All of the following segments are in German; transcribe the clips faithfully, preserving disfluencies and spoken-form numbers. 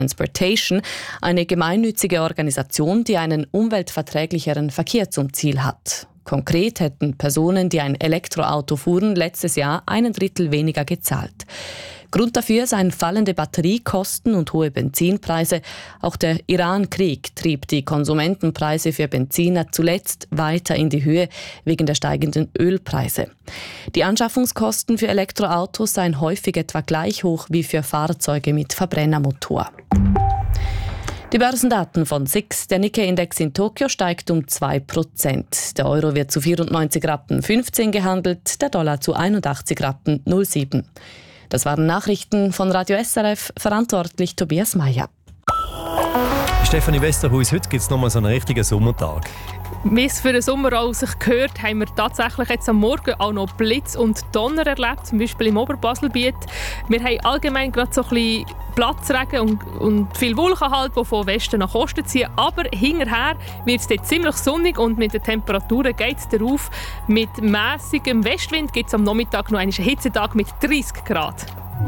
Transportation, eine gemeinnützige Organisation, die einen umweltverträglicheren Verkehr zum Ziel hat. Konkret hätten Personen, die ein Elektroauto fuhren, letztes Jahr einen Drittel weniger gezahlt. Grund dafür seien fallende Batteriekosten und hohe Benzinpreise. Auch der Iran-Krieg trieb die Konsumentenpreise für Benziner zuletzt weiter in die Höhe wegen der steigenden Ölpreise. Die Anschaffungskosten für Elektroautos seien häufig etwa gleich hoch wie für Fahrzeuge mit Verbrennermotor. Die Börsendaten von S I X. Der Nikkei-Index in Tokio steigt um zwei Prozent. Der Euro wird zu vierundneunzig Rappen fünfzehn gehandelt, der Dollar zu einundachtzig Rappen null Komma sieben. Das waren Nachrichten von Radio S R F, verantwortlich Tobias Meyer. Stefanie Westerhuis, heute gibt es nochmal so einen richtigen Sommertag. Wie es für den Sommer auch sich gehört, haben wir tatsächlich jetzt am Morgen auch noch Blitz und Donner erlebt, zum Beispiel im Oberbaselbiet. Wir haben allgemein gerade so ein bisschen Platzregen und, und viel Wolken, halt, die von Westen nach Osten ziehen. Aber hinterher wird es dort ziemlich sonnig und mit den Temperaturen geht es darauf. Mit mäßigem Westwind gibt es am Nachmittag noch einen Hitzetag mit dreißig Grad.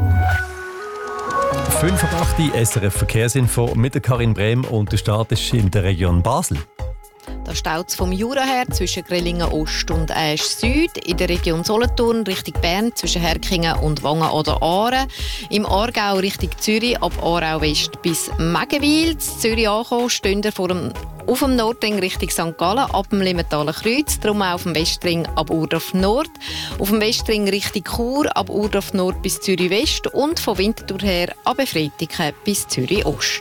fünf Uhr acht S R F Verkehrsinfo mit der Karin Brehm und der Start ist in der Region Basel. Da staut es vom Jura her zwischen Grellingen Ost und Aesch Süd, in der Region Solothurn Richtung Bern zwischen Herkingen und Wangen oder Aaren, im Aargau Richtung Zürich ab Aarau West bis Meggenwil. In Zürich angekommen stehen wir vor dem, auf dem Nordring Richtung Sankt Gallen ab dem Limmertaler Kreuz, darum auch auf dem Westring ab Urdorf Nord, auf dem Westring Richtung Chur ab Urdorf Nord bis Zürich West und von Winterthur her ab Efretiken bis Zürich Ost.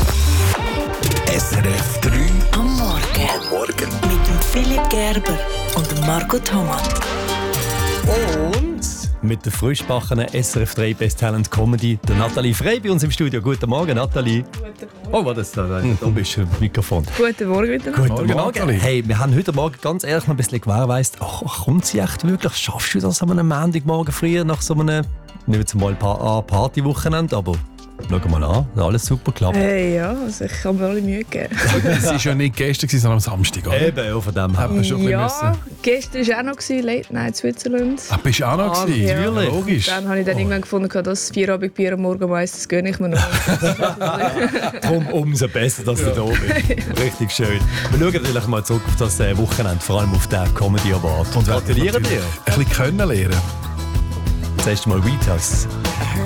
S R F drei am Morgen. Am Morgen. Mit dem Philipp Gerber und dem Marco Thomas. Und mit der frischbackenen S R F drei Best Talent Comedy, der Nathalie Frey bei uns im Studio. Guten Morgen, Nathalie. Guten Morgen. Oh, was ist das? Da bist du im Mikrofon. Guten Morgen wieder. Guten Morgen, Morgen. Nathalie. Hey, wir haben heute Morgen ganz ehrlich noch ein bisschen gewährleistet. Oh, kommt sie echt wirklich? Schaffst du das an einem Montagmorgen früher nach so einem, nicht jetzt mal ein Partywochenende, aber schau mal an, alles super geklappt. Hey, ja, also ich habe mir alle Mühe gegeben. Es war ja nicht gestern, sondern am Samstag, oder? Eben, auch von dem her. Hat schon ja, müssen. gestern war auch noch gewesen, Late Night Switzerland. Ach, bist du auch noch? Ah, gewesen? natürlich. Ja, logisch. Dann habe ich dann Oh. irgendwann gefunden, dass Feierabendbier am Morgen meistens gönne ich mir noch. Darum umso besser, dass du da bist. Richtig schön. Wir schauen natürlich mal zurück auf das äh, Wochenende, vor allem auf den Comedy Award. Und gratulieren dir. Ein bisschen können lernen. Zuerst mal Ritas.